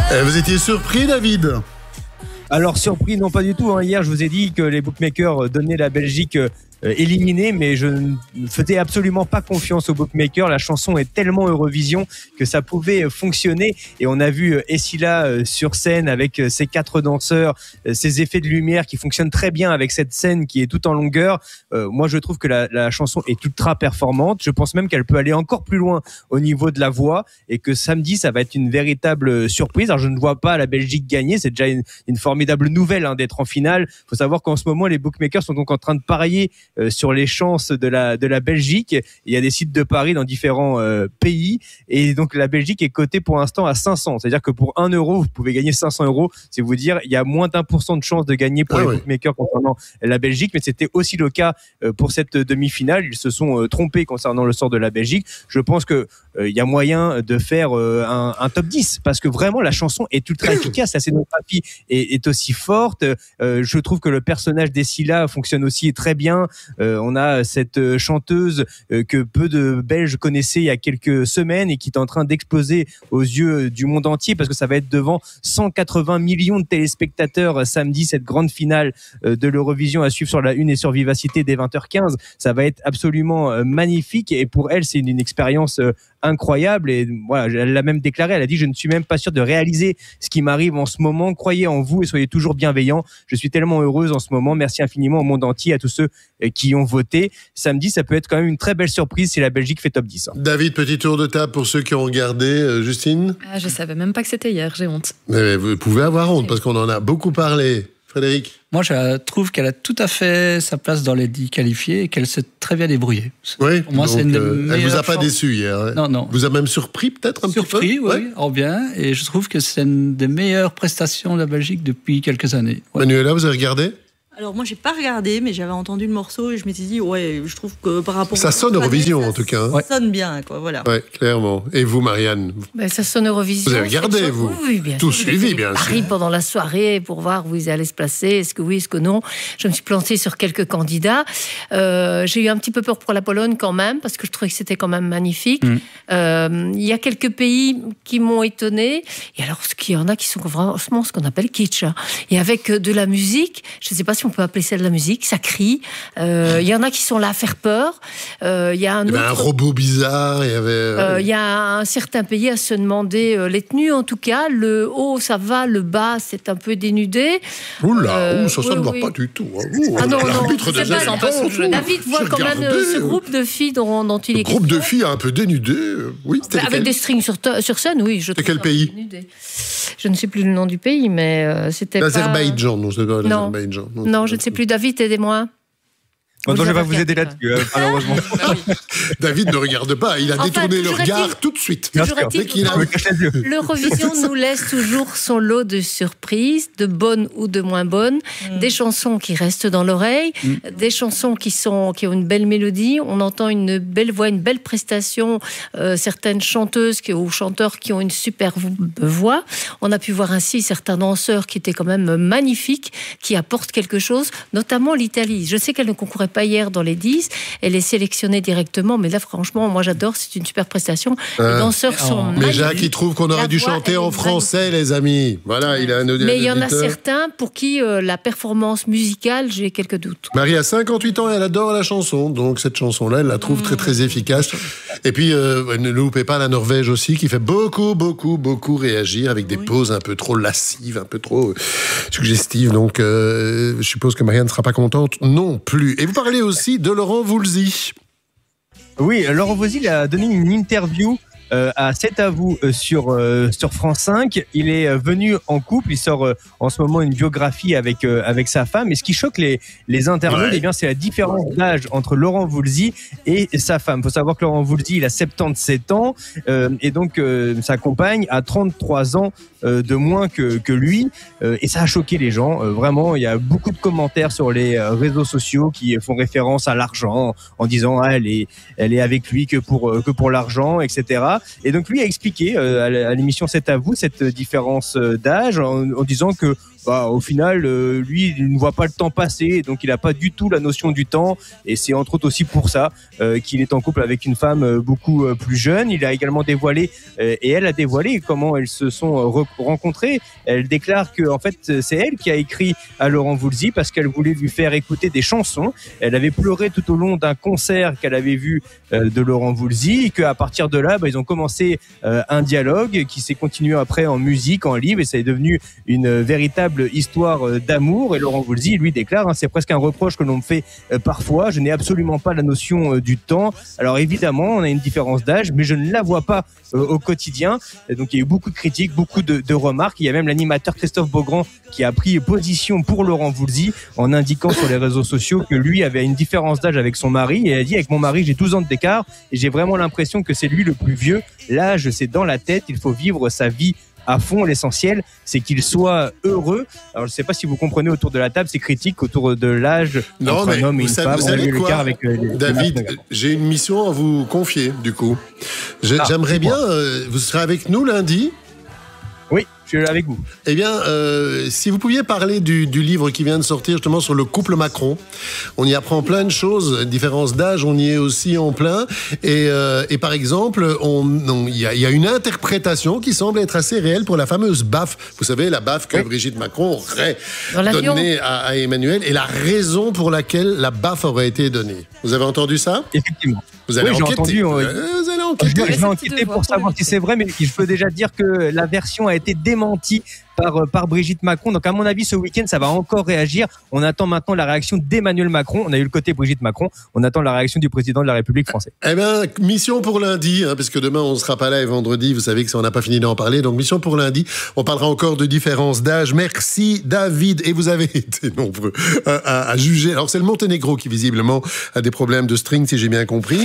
Vous étiez surpris, David ? Alors surpris, non pas du tout. Hier, je vous ai dit que les bookmakers donnaient la Belgique éliminée, mais je ne faisais absolument pas confiance aux bookmakers. La chanson est tellement Eurovision que ça pouvait fonctionner. Et on a vu Essila sur scène avec ses 4 danseurs, ses effets de lumière qui fonctionnent très bien avec cette scène qui est tout en longueur. Moi, je trouve que la chanson est ultra performante. Je pense même qu'elle peut aller encore plus loin au niveau de la voix et que samedi, ça va être une véritable surprise. Alors, je ne vois pas la Belgique gagner. C'est déjà une formidable nouvelle d'être en finale. Il faut savoir qu'en ce moment, les bookmakers sont donc en train de parier sur les chances de la Belgique. Il y a des sites de paris dans différents pays et donc la Belgique est cotée pour l'instant à 500. C'est-à-dire que pour 1 euro, vous pouvez gagner 500 euros. C'est vous dire, il y a moins d'1% de chance de gagner pour les bookmakers concernant la Belgique, mais c'était aussi le cas pour cette demi-finale. Ils se sont trompés concernant le sort de la Belgique. Je pense que il y a moyen de faire un top 10 parce que vraiment la chanson est ultra efficace. La scénographie est aussi forte. Je trouve que le personnage d'Essila fonctionne aussi très bien. On a cette chanteuse que peu de Belges connaissaient il y a quelques semaines et qui est en train d'exploser aux yeux du monde entier parce que ça va être devant 180 millions de téléspectateurs samedi, cette grande finale de l'Eurovision à suivre sur la 1 et sur Vivacité dès 20h15. Ça va être absolument magnifique et pour elle, c'est une expérience incroyable et voilà, elle l'a même déclaré, elle a dit je ne suis même pas sûre de réaliser ce qui m'arrive en ce moment, croyez en vous et soyez toujours bienveillants, je suis tellement heureuse en ce moment, merci infiniment au monde entier, à tous ceux qui ont voté. Samedi, ça peut être quand même une très belle surprise si la Belgique fait top 10. David, petit tour de table pour ceux qui ont regardé. Justine ? Je savais même pas que c'était hier, j'ai honte. Mais vous pouvez avoir honte parce qu'on en a beaucoup parlé. Frédéric ? Moi, je trouve qu'elle a tout à fait sa place dans les 10 qualifiés et qu'elle s'est très bien débrouillée. Oui, pour moi, donc, c'est une elle vous a pas déçu hier. Hein. Non. Vous a même surpris peut-être un petit peu ? Surpris, oui, en bien. Et je trouve que c'est une des meilleures prestations de la Belgique depuis quelques années. Ouais. Manuela, vous avez regardé ? Alors moi j'ai pas regardé, mais j'avais entendu le morceau et je m'étais dit je trouve que par rapport ça sonne Eurovision en tout cas. Ça sonne bien quoi, voilà. Ouais, clairement. Et vous, Marianne ? Ça sonne Eurovision. Vous avez regardé vous ? Oui, bien tout sûr. Suivi bien sûr. Paris pendant la soirée pour voir où ils allaient se placer, est-ce que oui, est-ce que non. Je me suis plantée sur quelques candidats. J'ai eu un petit peu peur pour la Pologne quand même parce que je trouvais que c'était quand même magnifique. Il y a quelques pays qui m'ont étonnée. Et alors il y en a qui sont vraiment ce qu'on appelle kitsch. Et avec de la musique, je ne sais pas si on peut appeler ça de la musique, ça crie. Il y en a qui sont là à faire peur. Il y a un robot bizarre. Il y a un certain pays à se demander les tenues en tout cas. Le haut ça va, le bas c'est un peu dénudé. Oula, ça ne va pas du tout. Non, David voit quand même ce groupe de filles dont il est question. Groupe de filles un peu dénudées. Oui, avec des strings sur scène, oui. C'était quel pays ? Je ne sais plus le nom du pays, mais c'était l'Azerbaïdjan, non, c'est pas l'Azerbaïdjan. Non, je ne sais plus. David, aidez-moi. Non, je vais pas vous aider là-dessus, malheureusement. David ne regarde pas, il a détourné le regard tout de suite. L'Eurovision nous laisse toujours son lot de surprises, de bonnes ou de moins bonnes, des chansons qui restent dans l'oreille, des chansons qui ont une belle mélodie, on entend une belle voix, une belle prestation, certaines chanteuses ou chanteurs qui ont une super voix. On a pu voir ainsi certains danseurs qui étaient quand même magnifiques, qui apportent quelque chose, notamment l'Italie. Je sais qu'elle ne concourait pas hier dans les 10, elle est sélectionnée directement, mais là franchement moi j'adore, c'est une super prestation. Les danseurs sont magnifiques. Mais Jacques il trouve qu'on aurait dû chanter en français les amis. Voilà, il a un auditeur. Mais il y en a certains pour qui la performance musicale, j'ai quelques doutes. Marie a 58 ans et elle adore la chanson, donc cette chanson-là elle la trouve très très efficace. Et puis ne loupez pas la Norvège aussi qui fait beaucoup réagir avec des pauses un peu trop lascives, un peu trop suggestives, donc je suppose que Marianne ne sera pas contente non plus. Et vous parlez aussi de Laurent Voulzy. Oui, Laurent Voulzy a donné une interview à C'est à vous sur France 5. Il est venu en couple, il sort en ce moment une biographie avec sa femme. Et ce qui choque les internautes, eh bien, c'est la différence d'âge entre Laurent Voulzy et sa femme. Il faut savoir que Laurent Voulzy, il a 77 ans et donc sa compagne a 33 ans de moins que lui. Et ça a choqué les gens. Vraiment, il y a beaucoup de commentaires sur les réseaux sociaux qui font référence à l'argent en disant elle est avec lui que pour l'argent, etc. Et donc lui a expliqué à l'émission C'est à vous cette différence d'âge en disant que au final, lui, il ne voit pas le temps passer, donc il n'a pas du tout la notion du temps. Et c'est entre autres aussi pour ça qu'il est en couple avec une femme beaucoup plus jeune. Il a également dévoilé, et elle a dévoilé comment elles se sont rencontrées. Elle déclare que en fait, c'est elle qui a écrit à Laurent Voulzy parce qu'elle voulait lui faire écouter des chansons. Elle avait pleuré tout au long d'un concert qu'elle avait vu de Laurent Voulzy, et qu'à partir de là, ils ont commencé un dialogue qui s'est continué après en musique, en livre, et ça est devenu une véritable histoire d'amour. Et Laurent Voulzy lui déclare, c'est presque un reproche que l'on me fait parfois, je n'ai absolument pas la notion du temps. Alors évidemment, on a une différence d'âge, mais je ne la vois pas au quotidien. Et donc il y a eu beaucoup de critiques, beaucoup de remarques. Il y a même l'animateur Christophe Beaugrand qui a pris position pour Laurent Voulzy en indiquant sur les réseaux sociaux que lui avait une différence d'âge avec son mari, et elle a dit, avec mon mari j'ai 12 ans d'écart et j'ai vraiment l'impression que c'est lui le plus vieux. L'âge, c'est dans la tête, il faut vivre sa vie à fond. L'essentiel, c'est qu'il soit heureux. Alors, je ne sais pas si vous comprenez autour de la table ces critiques autour de l'âge entre un homme et une femme. Vous savez quoi, David, j'ai une mission à vous confier, du coup. J'aimerais bien... vous serez avec nous lundi ? Oui, je suis là avec vous. Eh bien, si vous pouviez parler du livre qui vient de sortir justement sur le couple Macron. On y apprend plein de choses, différence d'âge, on y est aussi en plein. Et par exemple, il y a une interprétation qui semble être assez réelle pour la fameuse baffe. Vous savez, la baffe que Brigitte Macron aurait donnée à Emmanuel, et la raison pour laquelle la baffe aurait été donnée. Vous avez entendu ça ? Vous Vous allez enquêter. Vous allez enquêter. Je vais enquêter pour savoir si c'est vrai, mais je peux déjà dire que la version a été démentie par Brigitte Macron. Donc à mon avis, ce week-end, ça va encore réagir. On attend maintenant la réaction d'Emmanuel Macron. On a eu le côté Brigitte Macron. On attend la réaction du président de la République française. Eh bien, mission pour lundi, parce que demain, on ne sera pas là, et vendredi, vous savez que ça, on n'a pas fini d'en parler. Donc, mission pour lundi. On parlera encore de différence d'âge. Merci, David. Et vous avez été nombreux à juger. Alors, c'est le Monténégro qui, visiblement, a des problèmes de string, si j'ai bien compris.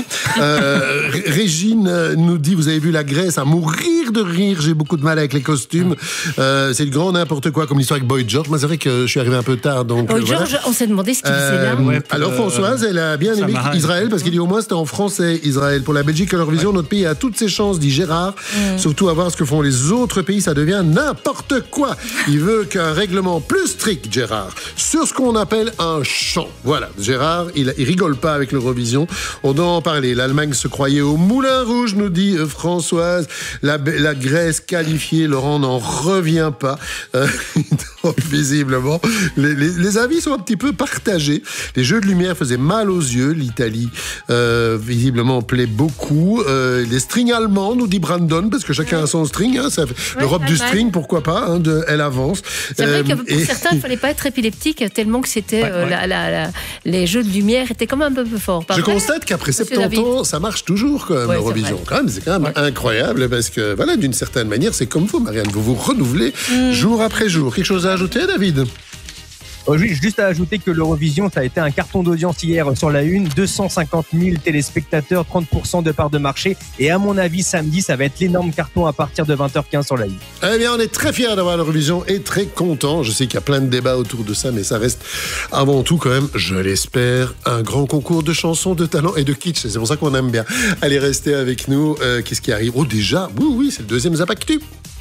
Régine nous dit, vous avez vu la Grèce, à mourir de rire. J'ai beaucoup de mal avec les costumes. C'est le grand n'importe quoi, comme l'histoire avec Boy George. Moi, c'est vrai que je suis arrivé un peu tard. Donc, Boy George, on s'est demandé ce qu'il faisait là. Alors, Françoise, elle a bien aimé Israël, parce qu'il dit au moins c'était en français, Israël. Pour la Belgique et l'Eurovision, notre pays a toutes ses chances, dit Gérard. Surtout à voir ce que font les autres pays, ça devient n'importe quoi. Il veut qu'un règlement plus strict, Gérard, sur ce qu'on appelle un chant. Voilà, Gérard, il rigole pas avec l'Eurovision. On doit en parler. L'Allemagne se croyait au Moulin Rouge, nous dit Françoise. La Grèce qualifiée, Laurent n'en revient pas. Donc, visiblement, les avis sont un petit peu partagés. Les jeux de lumière faisaient mal aux yeux. L'Italie, visiblement, plaît beaucoup. Les strings allemands, nous dit Brandon, parce que chacun a son string. L'Europe du string, pourquoi pas, elle avance. C'est vrai que pour certains, il ne fallait pas être épileptique, tellement que c'était les jeux de lumière étaient quand même un peu plus forts. Je constate qu'après 70 ans, ça marche toujours quand même, l'Eurovision. C'est quand même incroyable, parce que voilà, d'une certaine manière, c'est comme vous, Marianne, vous vous renouvelez jour après jour. Quelque chose à ajouter, David ? Juste à ajouter que l'Eurovision, ça a été un carton d'audience hier sur la une, 250 000 téléspectateurs, 30% de part de marché, et à mon avis, samedi, ça va être l'énorme carton à partir de 20h15 sur la une. Eh bien, on est très fiers d'avoir l'Eurovision et très contents. Je sais qu'il y a plein de débats autour de ça, mais ça reste avant tout quand même, je l'espère, un grand concours de chansons, de talent et de kitsch. C'est pour ça qu'on aime bien. Allez, restez avec nous. Qu'est-ce qui arrive ? Oh, déjà, oui, c'est le deuxième Zap Actu.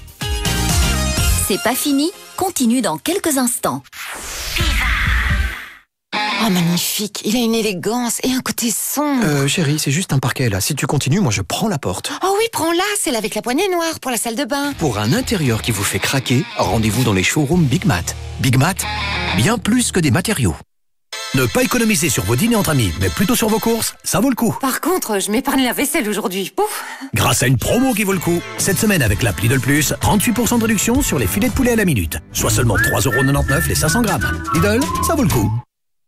C'est pas fini, continue dans quelques instants. Oh, magnifique, il a une élégance et un côté sombre. Chérie, c'est juste un parquet là. Si tu continues, moi je prends la porte. Oh oui, prends-la, celle avec la poignée noire pour la salle de bain. Pour un intérieur qui vous fait craquer, rendez-vous dans les showrooms Big Mat. Big Mat, bien plus que des matériaux. Ne pas économiser sur vos dîners entre amis, mais plutôt sur vos courses, ça vaut le coup. Par contre, je m'épargne la vaisselle aujourd'hui. Pouf. Grâce à une promo qui vaut le coup. Cette semaine avec l'app Lidl Plus, 38% de réduction sur les filets de poulet à la minute. Soit seulement 3,99€ les 500 grammes. Lidl, ça vaut le coup.